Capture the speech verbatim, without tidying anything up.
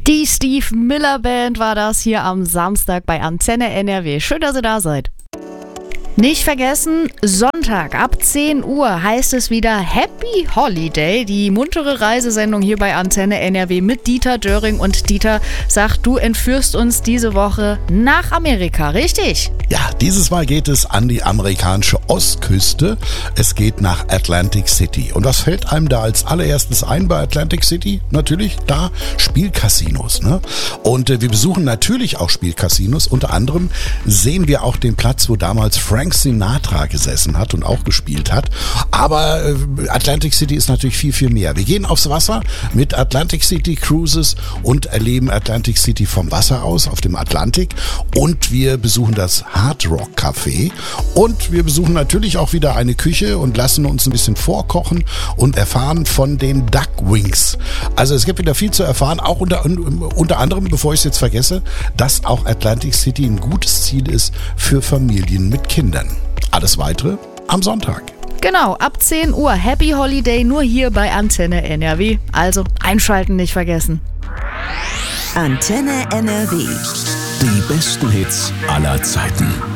Die Steve Miller Band war das hier am Samstag bei Antenne N R W. Schön, dass ihr da seid. Nicht vergessen, Sonntag ab zehn Uhr heißt es wieder Happy Holiday, die muntere Reisesendung hier bei Antenne N R W mit Dieter Döring. Und Dieter sagt, du entführst uns diese Woche nach Amerika, richtig? Ja, dieses Mal geht es an die amerikanische Ostküste. Es geht nach Atlantic City. Und was fällt einem da als allererstes ein bei Atlantic City? Natürlich, da Spielcasinos. Ne? Und äh, wir besuchen natürlich auch Spielcasinos. Unter anderem sehen wir auch den Platz, wo damals Frank Sinatra gesessen hat und auch gespielt hat. Aber äh, Atlantic City ist natürlich viel, viel mehr. Wir gehen aufs Wasser mit Atlantic City Cruises und erleben Atlantic City vom Wasser aus auf dem Atlantik. Und wir besuchen das Hard Rock Café. Und wir besuchen natürlich auch wieder eine Küche und lassen uns ein bisschen vorkochen und erfahren von den Duck Wings. Also es gibt wieder viel zu erfahren, auch unter, unter anderem, bevor ich es jetzt vergesse, dass auch Atlantic City ein gutes Ziel ist für Familien mit Kindern. Alles Weitere am Sonntag. Genau, ab zehn Uhr Happy Holiday nur hier bei Antenne N R W. Also einschalten nicht vergessen. Antenne N R W. Die besten Hits aller Zeiten.